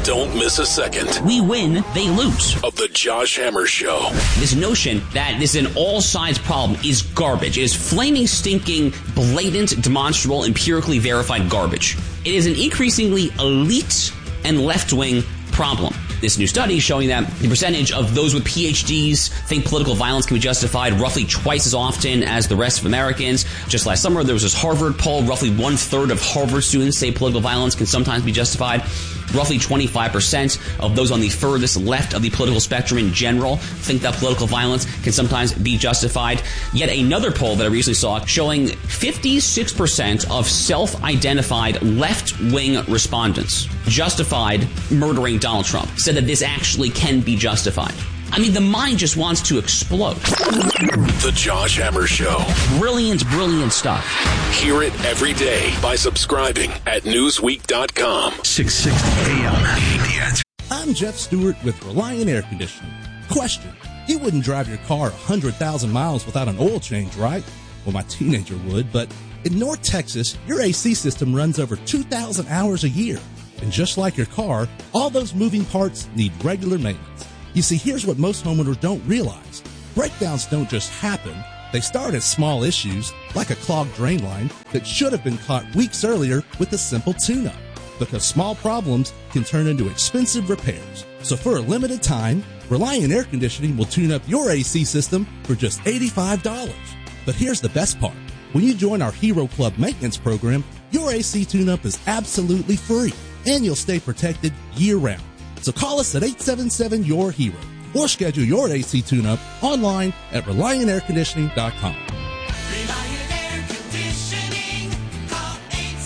Don't miss a second. We win, they lose. Of the Josh Hammer Show. This notion that this is an all sides problem is garbage. It is flaming, stinking, blatant, demonstrable, empirically verified garbage. It is an increasingly elite and left-wing problem. This new study showing that the percentage of those with PhDs think political violence can be justified roughly twice as often as the rest of Americans. Just last summer, there was this Harvard poll. Roughly 1/3 of Harvard students say political violence can sometimes be justified. Roughly 25% of those on the furthest left of the political spectrum in general think that political violence can sometimes be justified. Yet another poll that I recently saw showing 56% of self-identified left-wing respondents justified murdering Donald Trump, said that this actually can be justified. I mean, the mind just wants to explode. The Josh Hammer Show. Brilliant, brilliant stuff. Hear it every day by subscribing at Newsweek.com. 660 AM. I'm Jeff Stewart with Reliant Air Conditioning. Question: you wouldn't drive your car 100,000 miles without an oil change, right? Well, my teenager would, but in North Texas, your AC system runs over 2,000 hours a year. And just like your car, all those moving parts need regular maintenance. You see, here's what most homeowners don't realize. Breakdowns don't just happen. They start as small issues, like a clogged drain line that should have been caught weeks earlier with a simple tune-up. Because small problems can turn into expensive repairs. So for a limited time, Reliant Air Conditioning will tune up your AC system for just $85. But here's the best part. When you join our Hero Club maintenance program, your AC tune-up is absolutely free, and you'll stay protected year-round. So call us at 877-YOUR-HERO or schedule your AC tune-up online at ReliantAirConditioning.com. Reliant Air Conditioning. Call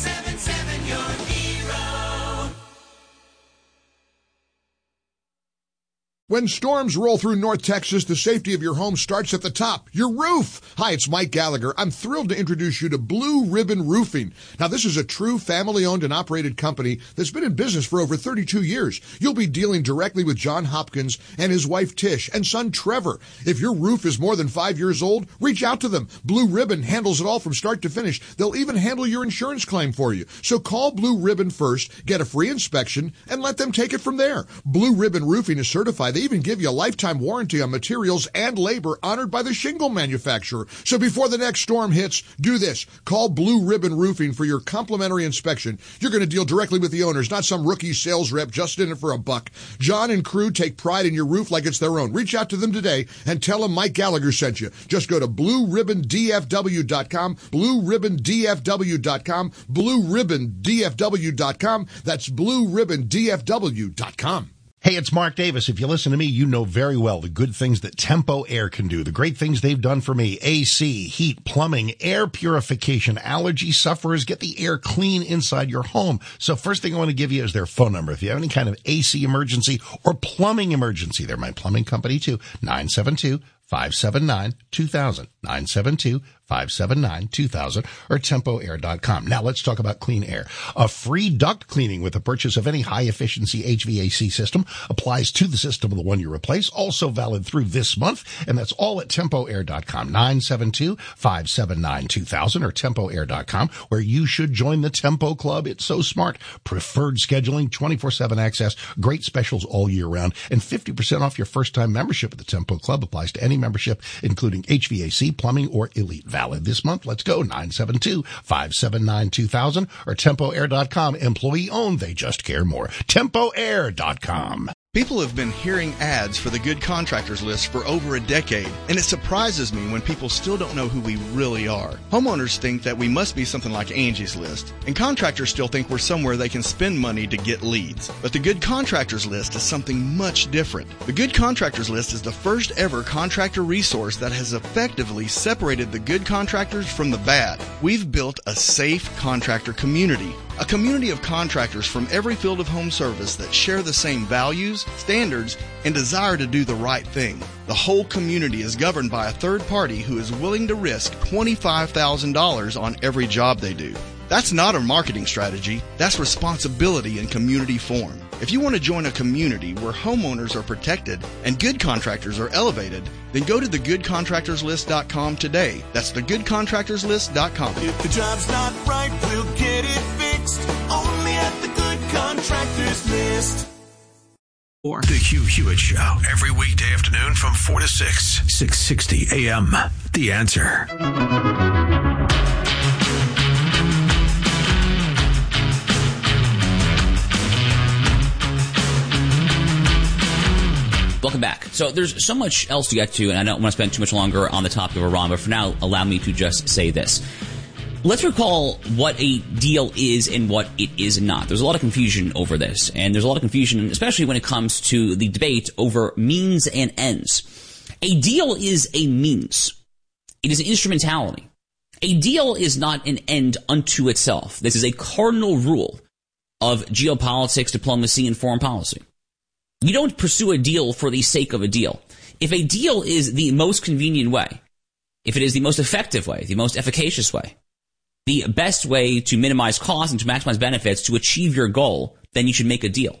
877-YOUR-HERO. When storms roll through North Texas, the safety of your home starts at the top, your roof. Hi, it's Mike Gallagher. I'm thrilled to introduce you to Blue Ribbon Roofing. Now, this is a true family-owned and operated company that's been in business for over 32 years. You'll be dealing directly with John Hopkins and his wife Tish and son Trevor. If your roof is more than 5 years old, reach out to them. Blue Ribbon handles it all from start to finish. They'll even handle your insurance claim for you. So call Blue Ribbon first, get a free inspection, and let them take it from there. Blue Ribbon Roofing is certified. They even give you a lifetime warranty on materials and labor honored by the shingle manufacturer. So before the next storm hits, do this. Call Blue Ribbon Roofing for your complimentary inspection. You're going to deal directly with the owners, not some rookie sales rep just in it for a buck. John and crew take pride in your roof like it's their own. Reach out to them today and tell them Mike Gallagher sent you. Just go to BlueRibbonDFW.com, BlueRibbonDFW.com, BlueRibbonDFW.com. That's BlueRibbonDFW.com. Hey, it's Mark Davis. If you listen to me, you know very well the good things that Tempo Air can do, the great things they've done for me. AC, heat, plumbing, air purification. Allergy sufferers, get the air clean inside your home. So first thing I want to give you is their phone number. If you have any kind of AC emergency or plumbing emergency, they're my plumbing company too, 972-579-2000, 972-579-2000, or TempoAir.com. Now let's talk about clean air. A free duct cleaning with the purchase of any high-efficiency HVAC system applies to the system of the one you replace, also valid through this month, and that's all at TempoAir.com, 972-579-2000, or TempoAir.com, where you should join the Tempo Club. It's so smart. Preferred scheduling, 24/7 access, great specials all year round, and 50% off your first-time membership at the Tempo Club applies to any membership, including HVAC, plumbing, or Elite. Valid this month. Let's go. 972-579-2000 or TempoAir.com. Employee owned. They just care more. TempoAir.com. People have been hearing ads for the Good Contractors List for over a decade, and it surprises me when people still don't know who we really are. Homeowners think that we must be something like Angie's List, and contractors still think we're somewhere they can spend money to get leads. But the Good Contractors List is something much different. The Good Contractors List is the first ever contractor resource that has effectively separated the good contractors from the bad. We've built a safe contractor community. A community of contractors from every field of home service that share the same values, standards, and desire to do the right thing. The whole community is governed by a third party who is willing to risk $25,000 on every job they do. That's not a marketing strategy. That's responsibility in community form. If you want to join a community where homeowners are protected and good contractors are elevated, then go to thegoodcontractorslist.com today. That's thegoodcontractorslist.com. If the job's not right, we'll get it fixed. Only at the Good Contractors List. The Hugh Hewitt Show, every weekday afternoon from 4 to 6, 660 AM. The Answer. Welcome back. So there's so much else to get to, and I don't want to spend too much longer on the topic of Iran, but for now, allow me to just say this. Let's recall what a deal is and what it is not. There's a lot of confusion over this, and there's a lot of confusion, especially when it comes to the debate over means and ends. A deal is a means. It is an instrumentality. A deal is not an end unto itself. This is a cardinal rule of geopolitics, diplomacy, and foreign policy. You don't pursue a deal for the sake of a deal. If a deal is the most convenient way, if it is the most effective way, the most efficacious way, the best way to minimize costs and to maximize benefits to achieve your goal, then you should make a deal.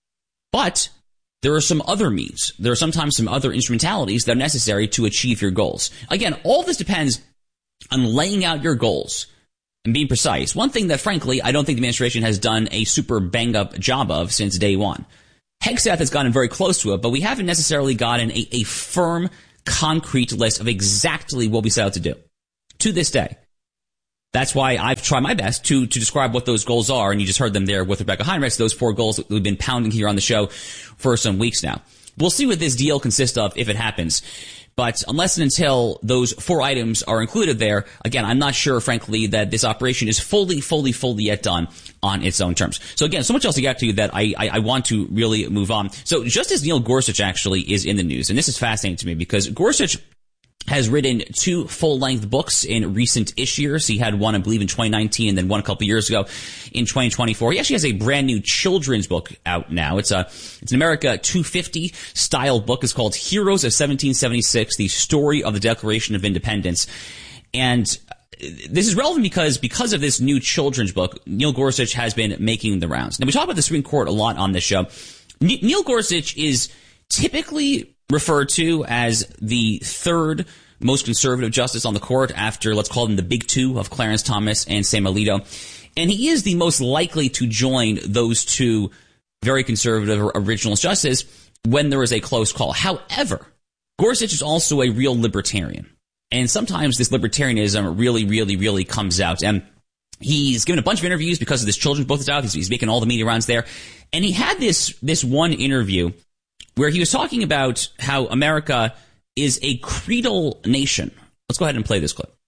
But there are some other means. There are sometimes some other instrumentalities that are necessary to achieve your goals. Again, all this depends on laying out your goals and being precise. One thing that, frankly, I don't think the administration has done a super bang-up job of since day one. Hegseth has gotten very close to it, but we haven't necessarily gotten a firm, concrete list of exactly what we set out to do. To this day. That's why I've tried my best to describe what those goals are, and you just heard them there with Rebecca Heinrichs, those 4 goals that we've been pounding here on the show for some weeks now. We'll see what this deal consists of if it happens. But unless and until those 4 items are included there, again, I'm not sure, frankly, that this operation is fully yet done on its own terms. So again, so much else to get to that I want to really move on. So Justice Neil Gorsuch actually is in the news, and this is fascinating to me because Gorsuch has written 2 full-length books in recent years. He had one, I believe, in 2019 and then one a couple years ago in 2024. He actually has a brand new children's book out now. It's an America 250 style book. It's called Heroes of 1776, The Story of the Declaration of Independence. And this is relevant because of this new children's book, Neil Gorsuch has been making the rounds. Now, we talk about the Supreme Court a lot on this show. Neil Gorsuch is typically referred to as the 3rd most conservative justice on the court after, let's call them the big 2 of Clarence Thomas and Sam Alito. And he is the most likely to join those 2 very conservative originalist justices when there is a close call. However, Gorsuch is also a real libertarian. And sometimes this libertarianism really comes out. And he's given a bunch of interviews because of this children's book that's out. He's making all the media rounds there. And he had this one interview where he was talking about how America is a creedal nation. Let's go ahead and play this clip.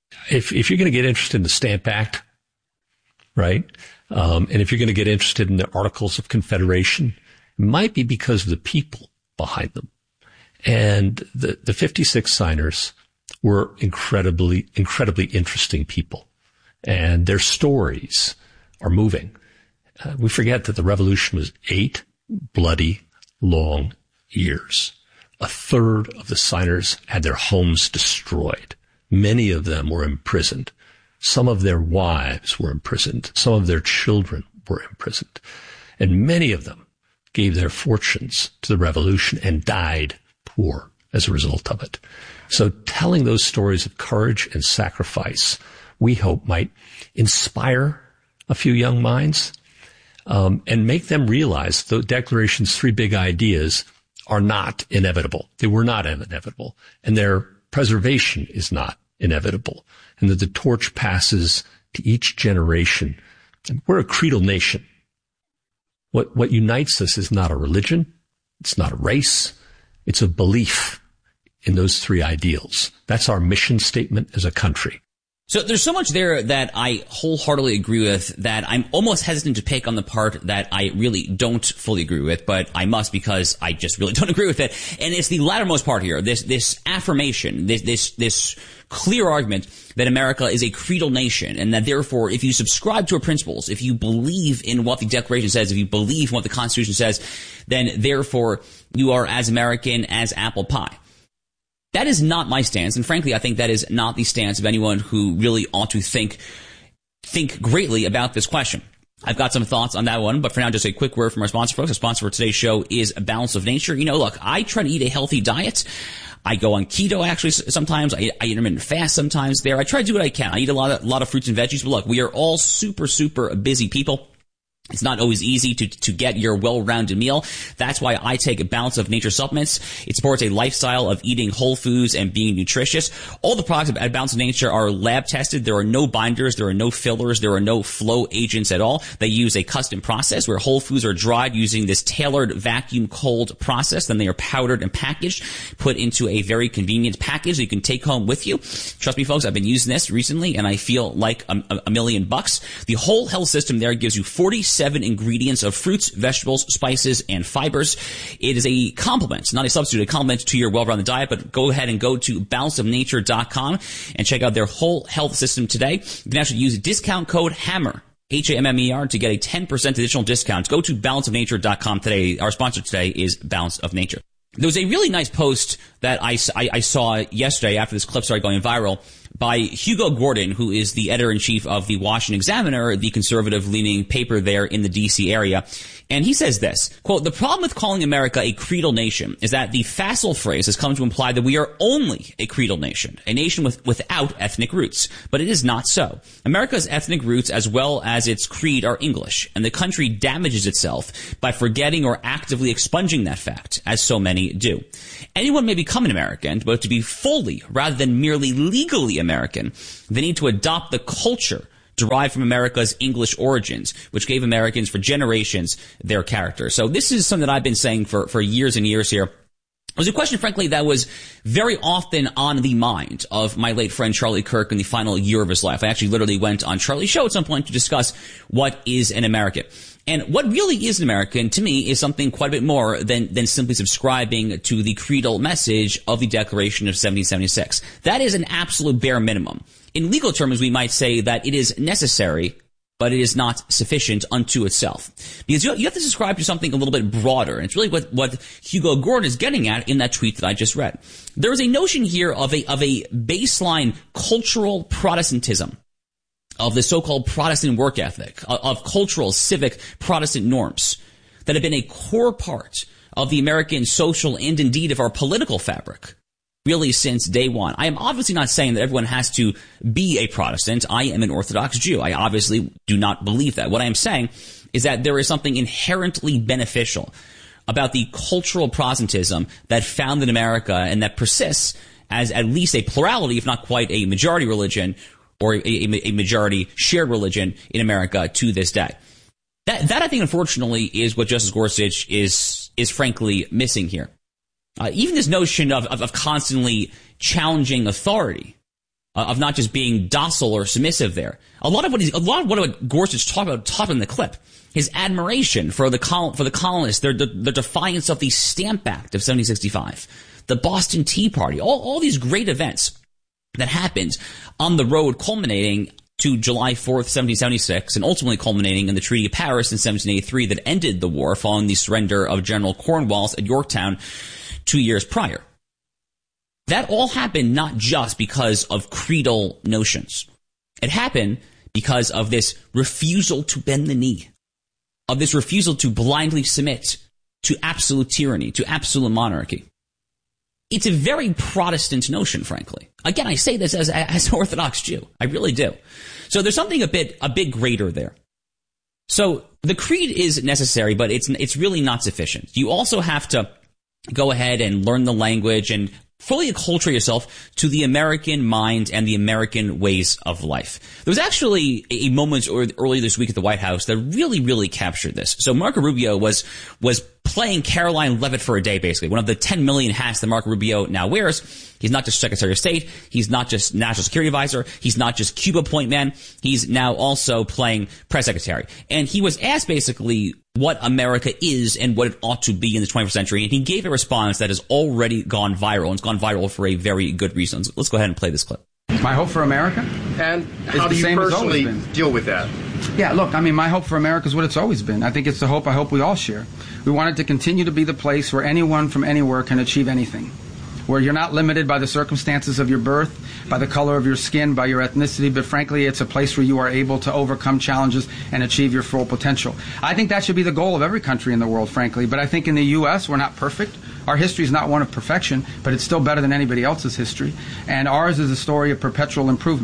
If you're going to get interested in the Stamp Act, right, and if you're going to get interested in the Articles of Confederation, it might be because of the people behind them. And the 56 signers were incredibly interesting people, and their stories are moving. We forget that the revolution was 8 bloody long years. A third of the signers had their homes destroyed. Many of them were imprisoned. Some of their wives were imprisoned. Some of their children were imprisoned. And many of them gave their fortunes to the revolution and died poor as a result of it. So telling those stories of courage and sacrifice, we hope might inspire a few young minds, and make them realize the Declaration's 3 big ideas are not inevitable. They were not inevitable, and their preservation is not inevitable, and that the torch passes to each generation. And we're a creedal nation. What unites us is not a religion. It's not a race. It's a belief in those 3 ideals. That's our mission statement as a country. So there's so much there that I wholeheartedly agree with that I'm almost hesitant to pick on the part that I really don't fully agree with, but I must because I just really don't agree with it. And it's the lattermost part here, this affirmation, this clear argument that America is a creedal nation and that therefore if you subscribe to our principles, if you believe in what the Declaration says, if you believe in what the Constitution says, then therefore you are as American as apple pie. That is not my stance, and frankly, I think that is not the stance of anyone who really ought to think greatly about this question. I've got some thoughts on that one, but for now, just a quick word from our sponsor, folks. Our sponsor for today's show is A Balance of Nature. You know, look, I try to eat a healthy diet. I go on keto, actually, sometimes. I eat intermittent fast sometimes there. I try to do what I can. I eat a lot of fruits and veggies, but look, we are all super busy people. It's not always easy to get your well-rounded meal. That's why I take Balance of Nature supplements. It supports a lifestyle of eating whole foods and being nutritious. All the products at Balance of Nature are lab tested. There are no binders. There are no fillers. There are no flow agents at all. They use a custom process where whole foods are dried using this tailored vacuum cold process. Then they are powdered and packaged, put into a very convenient package that you can take home with you. Trust me, folks, I've been using this recently and I feel like $1 million. The whole health system there gives you 47 ingredients of fruits, vegetables, spices, and fibers. It is a complement, not a substitute, a complement to your well-rounded diet, but go ahead and go to balanceofnature.com and check out their whole health system today. You can actually use discount code HAMMER, HAMMER, to get a 10% additional discount. Go to balanceofnature.com today. Our sponsor today is Balance of Nature. There was a really nice post that I saw yesterday after this clip started going viral by Hugo Gordon, who is the editor-in-chief of the Washington Examiner, the conservative-leaning paper there in the D.C. area. And he says this, quote, "The problem with calling America a creedal nation is that the facile phrase has come to imply that we are only a creedal nation, a nation without ethnic roots. But it is not so. America's ethnic roots as well as its creed are English, and the country damages itself by forgetting or actively expunging that fact, as so many do. Anyone may become an American, but to be fully, rather than merely legally American, they need to adopt the culture derived from America's English origins, which gave Americans for generations their character." So this is something that I've been saying for years and years here. It was a question, frankly, that was very often on the mind of my late friend Charlie Kirk in the final year of his life. I actually literally went on Charlie's show at some point to discuss what is an American. And what really is an American, to me, is something quite a bit more than simply subscribing to the creedal message of the Declaration of 1776. That is an absolute bare minimum. In legal terms, we might say that it is necessary, but it is not sufficient unto itself. Because you have to subscribe to something a little bit broader. And it's really what Hugo Gordon is getting at in that tweet that I just read. There is a notion here of a baseline cultural Protestantism, of the so-called Protestant work ethic, of cultural, civic Protestant norms that have been a core part of the American social and indeed of our political fabric, really since day one. I am obviously not saying that everyone has to be a Protestant. I am an Orthodox Jew. I obviously do not believe that. What I am saying is that there is something inherently beneficial about the cultural Protestantism that founded America and that persists as at least a plurality, if not quite a majority religion, or a majority shared religion in America to this day. That I think, unfortunately, is what Justice Gorsuch is frankly missing here. Even this notion of constantly challenging authority, of not just being docile or submissive there. A lot of what Gorsuch taught in the clip, his admiration for the colonists, the defiance of the Stamp Act of 1765, the Boston Tea Party, all these great events that happened on the road, culminating to July 4th, 1776, and ultimately culminating in the Treaty of Paris in 1783 that ended the war following the surrender of General Cornwallis at Yorktown 2 years prior. That all happened not just because of creedal notions. It happened because of this refusal to bend the knee, of this refusal to blindly submit to absolute tyranny, to absolute monarchy. It's a very Protestant notion, frankly. Again, I say this as an Orthodox Jew. I really do. So there's something a bit greater there. So the creed is necessary, but it's really not sufficient. You also have to go ahead and learn the language and fully acculturate yourself to the American mind and the American ways of life. There was actually a moment earlier this week at the White House that really, really captured this. So Marco Rubio was playing Caroline Leavitt for a day, basically. One of the 10 million hats that Marco Rubio now wears. He's not just Secretary of State. He's not just National Security Advisor. He's not just Cuba point man. He's now also playing press secretary. And he was asked basically what America is and what it ought to be in the 21st century. And he gave a response that has already gone viral. And it's gone viral for a very good reason. So let's go ahead and play this clip. My hope for America? And how do you personally deal with that? Yeah, look, I mean, my hope for America is what it's always been. I think it's the hope I hope we all share. We want it to continue to be the place where anyone from anywhere can achieve anything, where you're not limited by the circumstances of your birth, by the color of your skin, by your ethnicity, but frankly, it's a place where you are able to overcome challenges and achieve your full potential. I think that should be the goal of every country in the world, frankly, but I think in the U.S., we're not perfect. Our history is not one of perfection, but it's still better than anybody else's history, and ours is a story of perpetual improvement.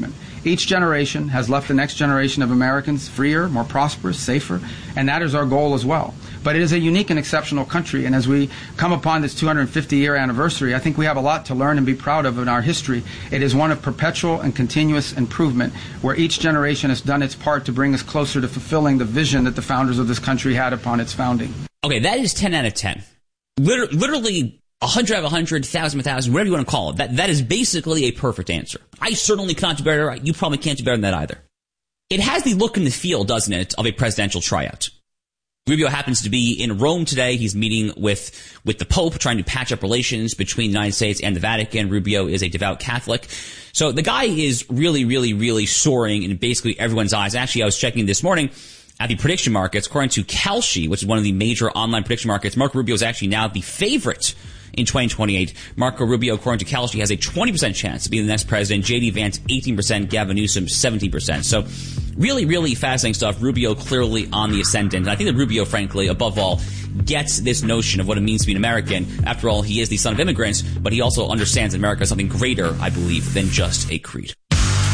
Each generation has left the next generation of Americans freer, more prosperous, safer, and that is our goal as well. But it is a unique and exceptional country, and as we come upon this 250-year anniversary, I think we have a lot to learn and be proud of in our history. It is one of perpetual and continuous improvement, where each generation has done its part to bring us closer to fulfilling the vision that the founders of this country had upon its founding. Okay, that is 10 out of 10. Literally 100 out of 100, 1,000 out of 1,000, whatever you want to call it. That is basically a perfect answer. I certainly can't do better. You probably can't do better than that either. It has the look and the feel, doesn't it, of a presidential tryout. Rubio happens to be in Rome today. He's meeting with the Pope, trying to patch up relations between the United States and the Vatican. Rubio is a devout Catholic. So the guy is really, really, really soaring in basically everyone's eyes. Actually, I was checking this morning at the prediction markets. According to Kalshi, which is one of the major online prediction markets, Marco Rubio is actually now the favorite in 2028. Marco Rubio, according to Kalshi, has a 20% chance to be the next president. J.D. Vance, 18%. Gavin Newsom, 17%. So really, really fascinating stuff. Rubio clearly on the ascendant. And I think that Rubio, frankly, above all, gets this notion of what it means to be an American. After all, he is the son of immigrants, but he also understands that America is something greater, I believe, than just a creed.